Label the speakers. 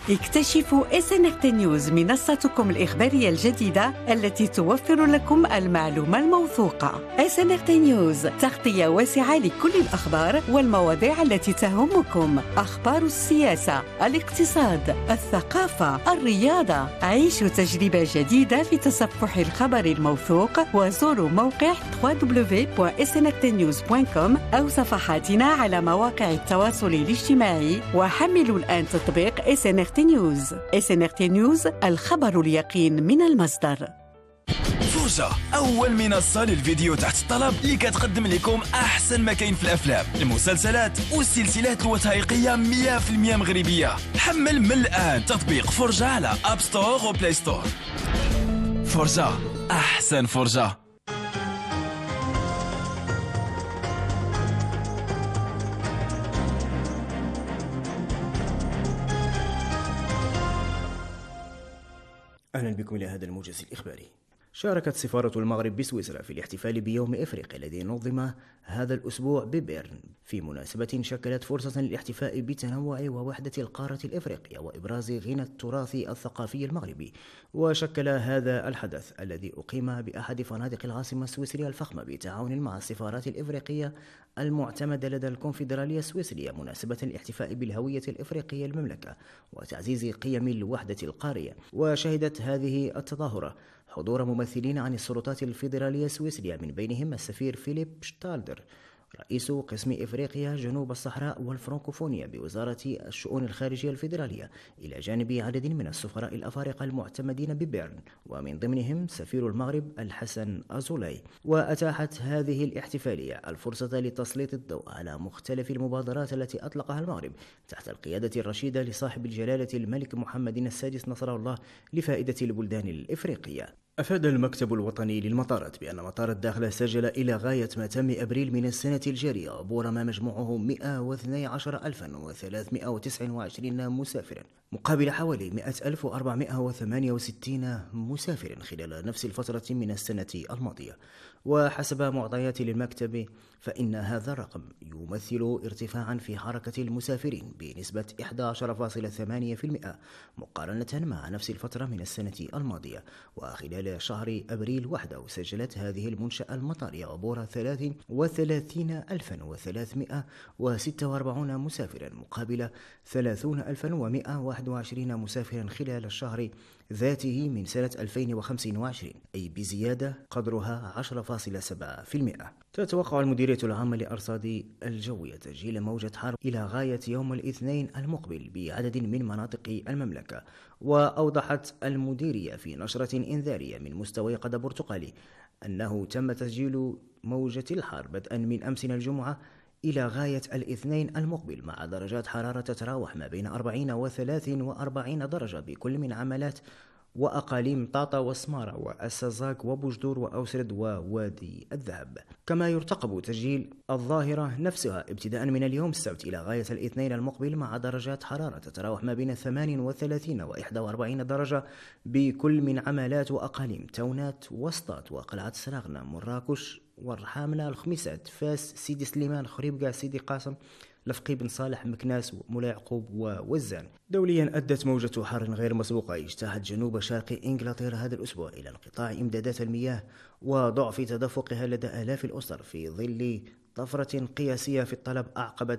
Speaker 1: اكتشفوا SNRT نيوز، منصتكم الإخبارية الجديدة التي توفر لكم المعلومة الموثوقة. SNRT نيوز، تغطية واسعة لكل الأخبار والمواضيع التي تهمكم، أخبار السياسة، الاقتصاد، الثقافة، الرياضة. عيشوا تجربة جديدة في تصفح الخبر الموثوق، وزوروا موقع www.snrtnews.com أو صفحاتنا على مواقع التواصل الاجتماعي، وحملوا الآن تطبيق SNRT نيوز. SNRT نيوز، الخبر اليقين من المصدر.
Speaker 2: فرجة، أول منصة للفيديو تحت الطلب اللي كتقدم لكم أحسن ما كاين في الأفلام، المسلسلات والسلسلات الوثائقية 100% مغربية. حمل من الآن تطبيق فرجة على أب ستور وبلاي ستور. فرجة، أحسن فرجة.
Speaker 3: أهلا بكم إلى هذا الموجز الإخباري. شاركت سفارة المغرب بسويسرا في الاحتفال بيوم إفريقيا الذي نظم هذا الأسبوع ببيرن في مناسبة شكلت فرصة للاحتفاء بتنوع ووحدة القارة الإفريقية وإبراز غنى التراث الثقافي المغربي. وشكل هذا الحدث الذي أقيم بأحد فنادق العاصمة السويسرية الفخمة بالتعاون مع السفارات الإفريقية المعتمدة لدى الكونفدرالية السويسرية مناسبة الاحتفاء بالهوية الإفريقية للمملكة وتعزيز قيم الوحدة القارية. وشهدت هذه التظاهرة حضور ممثلين عن السلطات الفيدرالية السويسرية من بينهم السفير فيليب شتالدر رئيس قسم إفريقيا جنوب الصحراء والفرنكوفونيا بوزارة الشؤون الخارجية الفيدرالية، إلى جانب عدد من السفراء الأفارقة المعتمدين ببيرن ومن ضمنهم سفير المغرب الحسن أزولي. وأتاحت هذه الاحتفالية الفرصة لتسليط الضوء على مختلف المبادرات التي أطلقها المغرب تحت القيادة الرشيدة لصاحب الجلالة الملك محمد السادس نصره الله لفائدة البلدان الإفريقية. أفاد المكتب الوطني للمطارات بأن مطار الداخلة سجل إلى غاية ما تم أبريل من السنة الجارية عبور ما مجموعه 112,329 مسافرا مقابل حوالي 100,468 مسافر خلال نفس الفترة من السنة الماضية. وحسب معطيات للمكتب فإن هذا الرقم يمثل ارتفاعا في حركة المسافرين بنسبة 11.8% مقارنة مع نفس الفترة من السنة الماضية. وخلال شهر أبريل وحده سجلت هذه المنشأة المطارية عبور 33,346 مسافرا مقابل 30,121 مسافرا خلال الشهر ذاته من سنة 2025، أي بزيادة قدرها 10.7%. تتوقع المديرية العامة للأرصاد الجوية تسجيل موجة حر إلى غاية يوم الاثنين المقبل بعدد من مناطق المملكة. وأوضحت المديرية في نشرة إنذارية من مستوى قد برتقالي أنه تم تسجيل موجة الحر بدءا من أمس الجمعة إلى غاية الاثنين المقبل مع درجات حرارة تتراوح ما بين 40 و 43 درجة بكل من عملات وأقاليم طاطا وسمارة والسزاك وبوجدور وأوسرد ووادي الذهب. كما يرتقب تسجيل الظاهرة نفسها ابتداء من اليوم السبت إلى غاية الاثنين المقبل مع درجات حرارة تتراوح ما بين 38 و 41 درجة بكل من عملات وأقاليم تونات وسطات وقلعة سراغنة مراكش ورحامنا الخميسات فاس سيدي سليمان خريبكا سيدي قاسم لفقي بن صالح مكناس مولا يعقوب ووزان. دوليا أدت موجة حر غير مسبوقة اجتاحت جنوب شرق إنجلترا هذا الأسبوع إلى انقطاع إمدادات المياه وضعف تدفقها لدى آلاف الأسر في ظل طفرة قياسية في الطلب أعقبت